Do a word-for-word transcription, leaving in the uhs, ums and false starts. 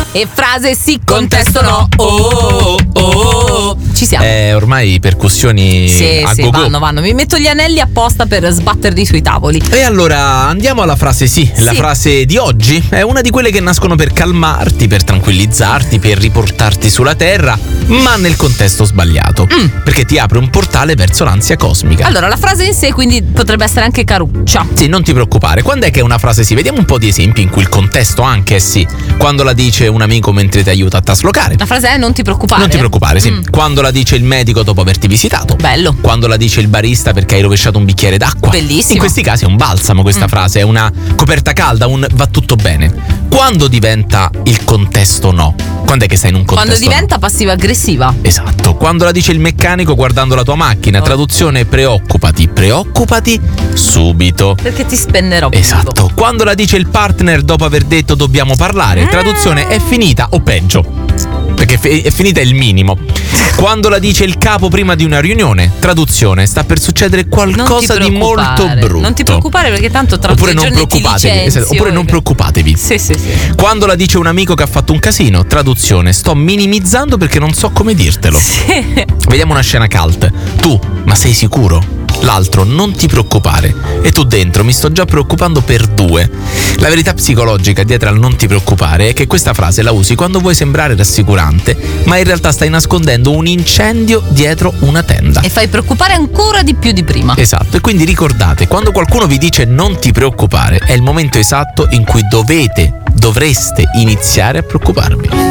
E frase sì, contesto no. Oh, oh, oh. Ci siamo. Eh, ormai percussioni Sì, a sì, go-go. vanno, vanno. Mi metto gli anelli apposta per sbatterli sui tavoli. E allora andiamo alla frase sì. La Sì. frase di oggi è una di quelle che nascono per calmarti, per tranquillizzarti, per riportarti sulla terra, ma nel contesto sbagliato. Mm. Perché ti apre un portale verso l'ansia cosmica. Allora, la frase in sé quindi potrebbe essere anche caruccia. Sì, non ti preoccupare. Quando è che è una frase sì? Vediamo un po' di esempi in cui il contesto anche è sì. Quando la dice un amico mentre ti aiuta a traslocare. La frase è non ti preoccupare. Non ti preoccupare, sì. Mm. Quando la dice il medico dopo averti visitato. Bello. Quando la dice il barista perché hai rovesciato un bicchiere d'acqua. Bellissimo. In questi casi è un balsamo questa Mm. frase, è una coperta calda, un va tutto bene. Quando diventa il contesto no? Quando è che stai in un contesto Quando diventa no? passiva-aggressiva. Esatto. Quando la dice il meccanico guardando la tua macchina. Oh. Traduzione preoccupati, preoccupati subito. Perché ti spenderò. Esatto. Quando la dice il partner dopo aver detto dobbiamo parlare. Traduzione è finita o peggio. Perché è finita il minimo. Quando la dice il capo prima di una riunione. Traduzione sta per succedere qualcosa di molto brutto. Non ti preoccupare perché tanto tra Oppure due non giorni ti preoccupatevi. licenzio. Esatto. Oppure non preoccupatevi. Sì, sì, sì. Quando la dice un amico che ha fatto un casino. Traduzione sto minimizzando perché non so come dirtelo. Sì. Vediamo una scena cult. Tu, ma sei sicuro? L'altro, non ti preoccupare. E tu dentro, mi sto già preoccupando per due. La verità psicologica dietro al non ti preoccupare è che questa frase la usi quando vuoi sembrare rassicurante, ma in realtà stai nascondendo un incendio dietro una tenda. E fai preoccupare ancora di più di prima. Esatto, e quindi ricordate, quando qualcuno vi dice non ti preoccupare, è il momento esatto in cui dovete, dovreste iniziare a preoccuparvi.